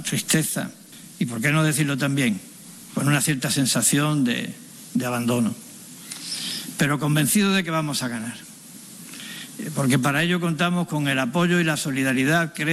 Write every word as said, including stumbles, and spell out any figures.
tristeza y, por qué no decirlo también, con una cierta sensación de, de abandono. Pero convencido de que vamos a ganar. Porque para ello contamos con el apoyo y la solidaridad, creo,